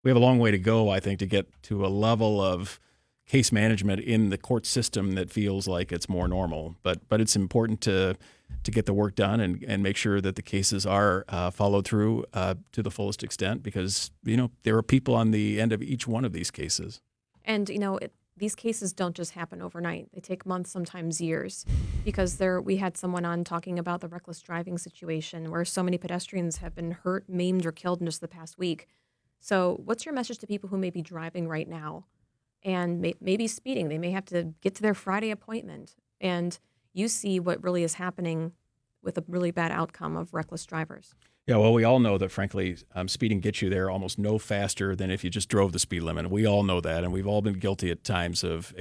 we have a long way to go, I think, to get to a level of case management in the court system that feels like it's more normal. But it's important to get the work done and make sure that the cases are followed through to the fullest extent, because there are people on the end of each one of these cases. And these cases don't just happen overnight. They take months, sometimes years, because we had someone on talking about the reckless driving situation where so many pedestrians have been hurt, maimed, or killed in just the past week. So what's your message to people who may be driving right now and maybe speeding? They may have to get to their Friday appointment, and you see what really is happening with a really bad outcome of reckless drivers. Yeah, well, we all know that, frankly, speeding gets you there almost no faster than if you just drove the speed limit. We all know that, and we've all been guilty at times of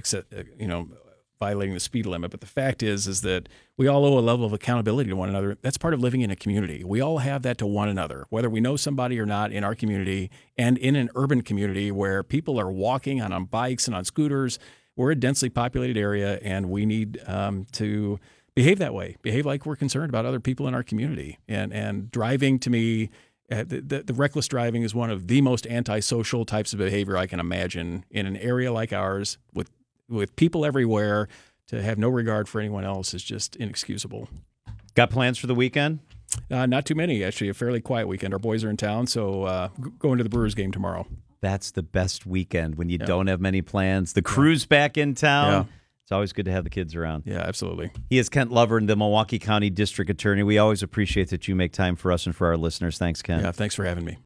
violating the speed limit. But the fact is that we all owe a level of accountability to one another. That's part of living in a community. We all have that to one another, whether we know somebody or not in our community and in an urban community where people are walking on bikes and on scooters. We're a densely populated area, and we need to behave that way, behave like we're concerned about other people in our community. And driving, to me, the reckless driving is one of the most antisocial types of behavior I can imagine in an area like ours with people everywhere. To have no regard for anyone else is just inexcusable. Got plans for the weekend? Not too many, actually. A fairly quiet weekend. Our boys are in town, so going to the Brewers game tomorrow. That's the best weekend when you don't have many plans. The crew's back in town. Yeah. It's always good to have the kids around. Yeah, absolutely. He is Kent Lovern, the Milwaukee County District Attorney. We always appreciate that you make time for us and for our listeners. Thanks, Ken. Yeah, thanks for having me.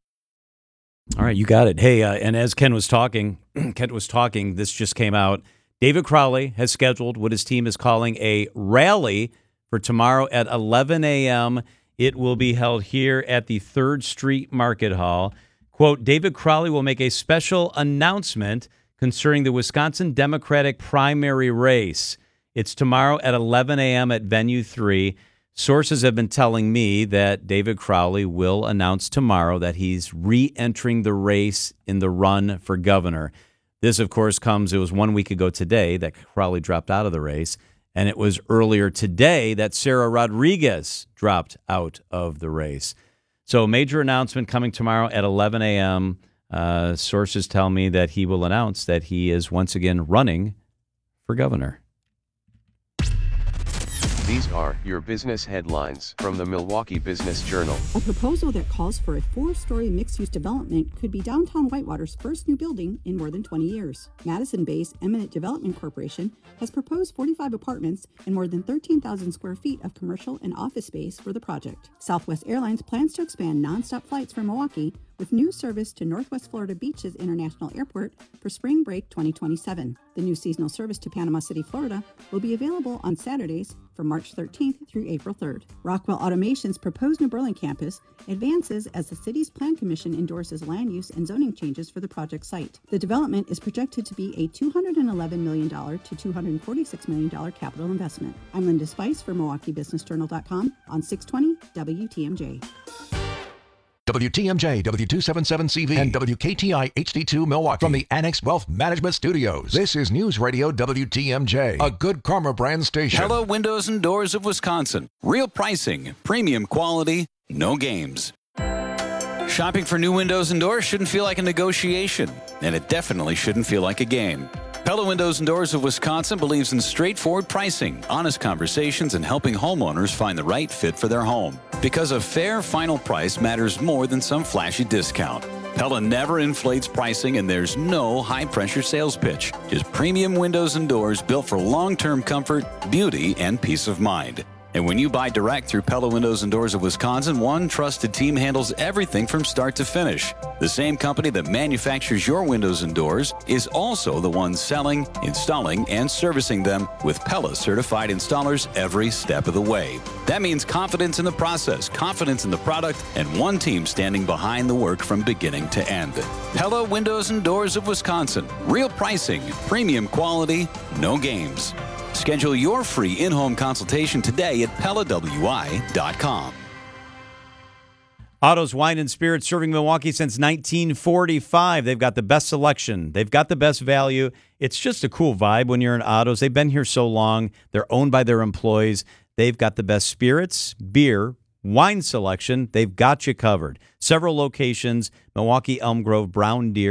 All right, you got it. Hey, and as Kent was talking, this just came out. David Crowley has scheduled what his team is calling a rally for tomorrow at 11 a.m. It will be held here at the 3rd Street Market Hall. Quote, David Crowley will make a special announcement concerning the Wisconsin Democratic primary race. It's tomorrow at 11 a.m. at Venue 3. Sources have been telling me that David Crowley will announce tomorrow that he's re-entering the race in the run for governor. This, of course, it was 1 week ago today that Crowley dropped out of the race, and it was earlier today that Sarah Rodriguez dropped out of the race. So major announcement coming tomorrow at 11 a.m., sources tell me that he will announce that he is once again running for governor. These are your business headlines from the Milwaukee Business Journal. A proposal that calls for a 4-story mixed-use development could be downtown Whitewater's first new building in more than 20 years. Madison-based Eminent Development Corporation has proposed 45 apartments and more than 13,000 square feet of commercial and office space for the project. Southwest Airlines plans to expand nonstop flights from Milwaukee with new service to Northwest Florida Beaches International Airport for spring break 2027. The new seasonal service to Panama City, Florida will be available on Saturdays from March 13th through April 3rd. Rockwell Automation's proposed New Berlin campus advances as the city's Plan Commission endorses land use and zoning changes for the project site. The development is projected to be a $211 million to $246 million capital investment. I'm Linda Spice for MilwaukeeBusinessJournal.com on 620 WTMJ. WTMJ, W277CV, and WKTI HD2 Milwaukee. From the Annex Wealth Management Studios, this is News Radio WTMJ, a Good Karma brand station. Pella Windows and Doors of Wisconsin. Real pricing, premium quality, no games. Shopping for new windows and doors shouldn't feel like a negotiation, and it definitely shouldn't feel like a game. Pella Windows and Doors of Wisconsin believes in straightforward pricing, honest conversations, and helping homeowners find the right fit for their home. Because a fair final price matters more than some flashy discount. Pella never inflates pricing, and there's no high-pressure sales pitch. Just premium windows and doors built for long-term comfort, beauty, and peace of mind. And when you buy direct through Pella Windows and Doors of Wisconsin, one trusted team handles everything from start to finish. The same company that manufactures your windows and doors is also the one selling, installing, and servicing them with Pella certified installers every step of the way. That means confidence in the process, confidence in the product, and one team standing behind the work from beginning to end. Pella Windows and Doors of Wisconsin. Real pricing, premium quality, no games. Schedule your free in-home consultation today at PellaWI.com. Otto's Wine and Spirits, serving Milwaukee since 1945. They've got the best selection. They've got the best value. It's just a cool vibe when you're in Otto's. They've been here so long. They're owned by their employees. They've got the best spirits, beer, wine selection. They've got you covered. Several locations, Milwaukee, Elm Grove, Brown Deer.